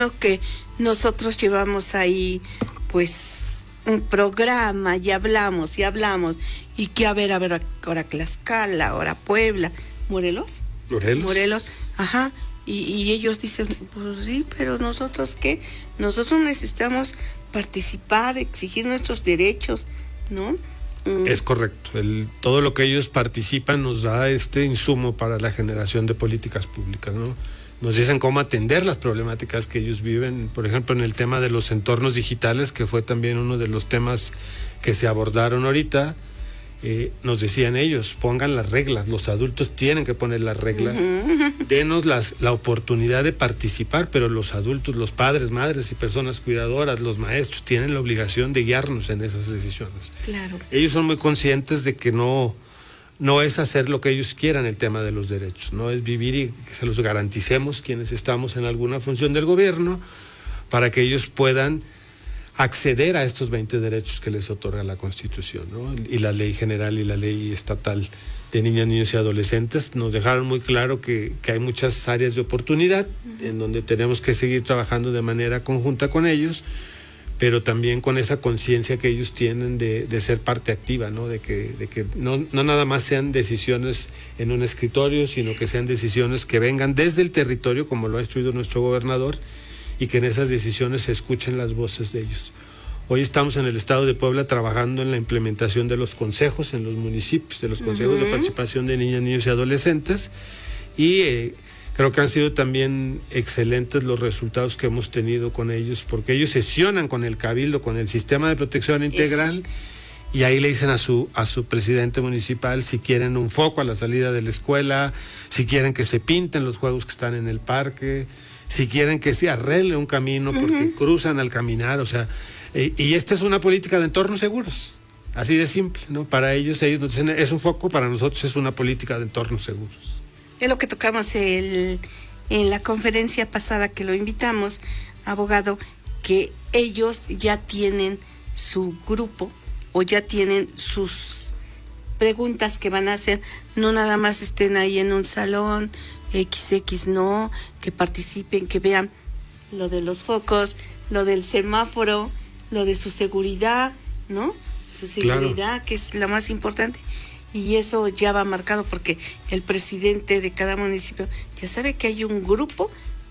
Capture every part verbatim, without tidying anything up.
Que nosotros llevamos ahí pues un programa y hablamos y hablamos y que a ver, a ver, ahora Tlaxcala, ahora Puebla, Morelos, Morelos, Morelos, ajá, y, y ellos dicen, pues sí, pero nosotros qué, nosotros necesitamos participar, exigir nuestros derechos, ¿no? Es correcto. El, todo lo que ellos participan nos da este insumo para la generación de políticas públicas, ¿no? Nos dicen cómo atender las problemáticas que ellos viven, por ejemplo, en el tema de los entornos digitales, que fue también uno de los temas que se abordaron ahorita. Eh, nos decían ellos, pongan las reglas, los adultos tienen que poner las reglas, uh-huh. denos las, la oportunidad de participar, pero los adultos, los padres, madres y personas cuidadoras, los maestros, tienen la obligación de guiarnos en esas decisiones. Claro. Ellos son muy conscientes de que no, no es hacer lo que ellos quieran el tema de los derechos, no es vivir y que se los garanticemos quienes estamos en alguna función del gobierno para que ellos puedan acceder a estos veinte derechos que les otorga la Constitución, ¿no? Y la ley general y la ley estatal de niñas, niños y adolescentes nos dejaron muy claro que, que hay muchas áreas de oportunidad uh-huh. en donde tenemos que seguir trabajando de manera conjunta con ellos, pero también con esa conciencia que ellos tienen de, de ser parte activa, ¿no? De que, de que no, no nada más sean decisiones en un escritorio, sino que sean decisiones que vengan desde el territorio, como lo ha instruido nuestro gobernador, y que en esas decisiones se escuchen las voces de ellos. Hoy estamos en el estado de Puebla trabajando en la implementación de los consejos en los municipios, de los consejos uh-huh. de participación de niñas, niños y adolescentes, y eh, creo que han sido también excelentes los resultados que hemos tenido con ellos, porque ellos sesionan con el Cabildo, con el Sistema de Protección Integral, Eso. y ahí le dicen a su, a su presidente municipal si quieren un foco a la salida de la escuela, si quieren que se pinten los juegos que están en el parque, si quieren que se arregle un camino porque uh-huh. cruzan al caminar, o sea, eh, y esta es una política de entornos seguros, así de simple, ¿no? Para ellos, ellos nos dicen, es un foco, para nosotros es una política de entornos seguros. Es lo que tocamos el, en la conferencia pasada que lo invitamos, abogado, que ellos ya tienen su grupo o ya tienen sus preguntas que van a hacer, no nada más estén ahí en un salón, equis equis, no, que participen, que vean lo de los focos, lo del semáforo, lo de su seguridad, ¿no? Su seguridad, claro. que es la más importante. Y eso ya va marcado porque el presidente de cada municipio ya sabe que hay un grupo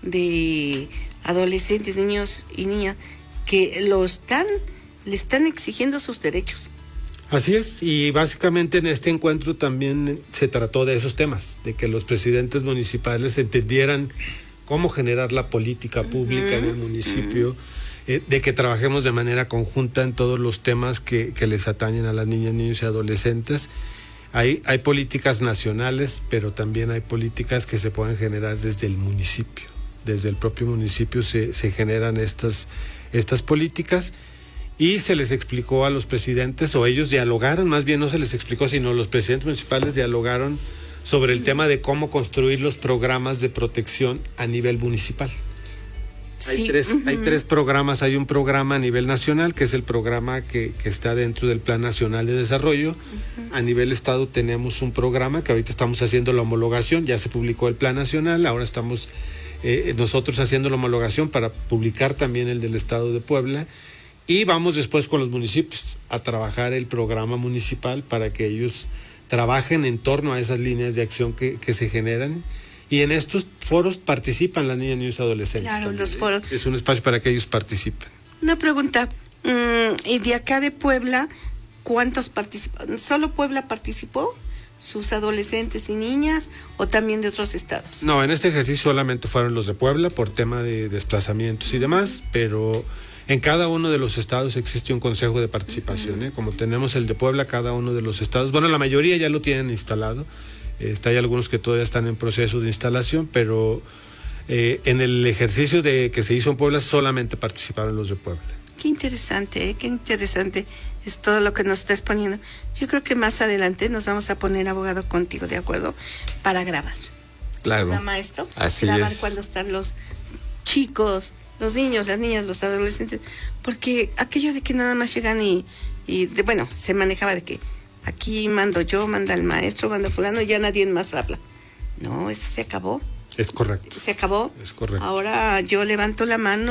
de adolescentes, niños y niñas que lo están, le están exigiendo sus derechos. Así es, y básicamente en este encuentro también se trató de esos temas, de que los presidentes municipales entendieran cómo generar la política pública uh-huh. en el municipio, eh, de que trabajemos de manera conjunta en todos los temas que, que les atañen a las niñas, niños y adolescentes. Hay, hay políticas nacionales, pero también hay políticas que se pueden generar desde el municipio. Desde el propio municipio se, se generan estas, estas políticas. Y se les explicó a los presidentes, o ellos dialogaron, más bien no se les explicó, sino los presidentes municipales dialogaron sobre el tema de cómo construir los programas de protección a nivel municipal. Sí. Hay, tres, uh-huh. hay tres programas, hay un programa a nivel nacional, que es el programa que, que está dentro del Plan Nacional de Desarrollo. Uh-huh. A nivel estado tenemos un programa que ahorita estamos haciendo la homologación, ya se publicó el Plan Nacional, ahora estamos eh, nosotros haciendo la homologación para publicar también el del estado de Puebla. Y vamos después con los municipios a trabajar el programa municipal para que ellos trabajen en torno a esas líneas de acción que, que se generan. Y en estos foros participan las niñas, niños y adolescentes. Claro, también, los foros. Es un espacio para que ellos participen. Una pregunta, ¿y de acá de Puebla, cuántos participaron? ¿Solo Puebla participó? ¿Sus adolescentes y niñas o también de otros estados? No, en este ejercicio solamente fueron los de Puebla por tema de desplazamientos y demás, pero en cada uno de los estados existe un consejo de participación, ¿eh? Como tenemos el de Puebla, cada uno de los estados, bueno, la mayoría ya lo tienen instalado, está, hay algunos que todavía están en proceso de instalación, pero eh, en el ejercicio de que se hizo en Puebla solamente participaron los de Puebla. Qué interesante, ¿eh? Qué interesante es todo lo que nos estás poniendo. Yo creo que más adelante nos vamos a poner, abogado, contigo, ¿de acuerdo? Para grabar. Claro. ¿Verdad, maestro? Así grabar es. Cuando están los chicos, los niños, las niñas, los adolescentes, porque aquello de que nada más llegan y, y de, bueno, se manejaba de que aquí mando yo, manda el maestro, manda fulano, y ya nadie más habla. No, eso se acabó. Es correcto. ¿Se acabó? Es correcto. Ahora yo levanto la mano